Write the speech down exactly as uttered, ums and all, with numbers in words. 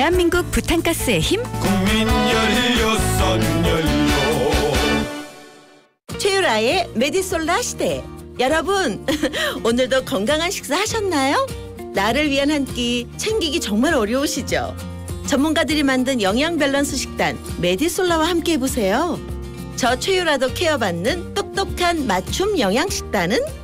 대한민국 부탄가스의 힘 국민 열여섯 열여. 최유라의 메디솔라 시대. 여러분 오늘도 건강한 식사 하셨나요? 나를 위한 한 끼 챙기기 정말 어려우시죠? 전문가들이 만든 영양 밸런스 식단 메디솔라와 함께 해보세요. 저 최유라도 케어받는 똑똑한 맞춤 영양 식단은